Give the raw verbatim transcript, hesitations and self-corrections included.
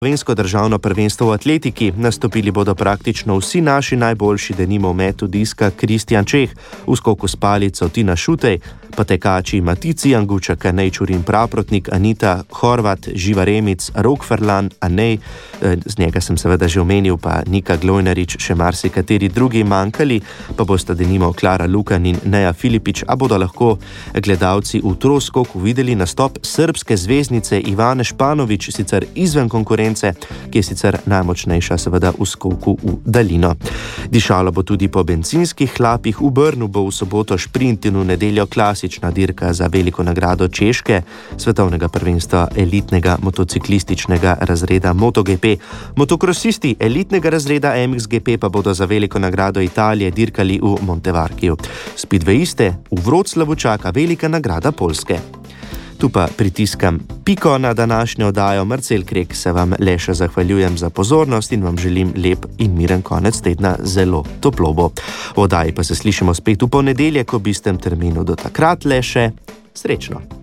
Slovensko državno prvenstvo v atletiki. Nastopili bodo praktično vsi naši najboljši, denimo v metu diska Kristjan Čeh, v skoku s palico Tina Šutej, pa tekači Matici Angučak, Anej Čurin Praprotnik, Anita Horvat, Živa Remic, Rok Ferlan, Anej, z njega sem seveda že omenil, pa Nika Glojnarič, še marsikateri drugi manjkali, pa bosta denimo Klara Lukan in Neja Filipič, a bodo lahko gledalci v troskoku videli nastop srbske zvezdnice Ivane Španović, sicer izven konkurence, ki je sicer najmočnejša seveda v skoku v daljino. Dišalo bo tudi po bencinskih hlapih, v Brnu bo v soboto šprint in v nedeljo klasična dirka za veliko nagrado Češke, svetovnega prvenstva elitnega motociklističnega razreda MotoGP. Motokrosisti elitnega razreda M X G P pa bodo za veliko nagrado Italije dirkali v Montevarkiju. Speedwayiste v Vroclavu čaka velika nagrada Poljske. Tu pa pritiskam piko na današnjo oddajo. Marcel Krek se vam le še zahvaljujem za pozornost in vam želim lep in miren konec tedna, zelo toplo bo. V oddaji pa se slišimo spet v ponedeljek ob istem terminu. Do takrat le še srečno.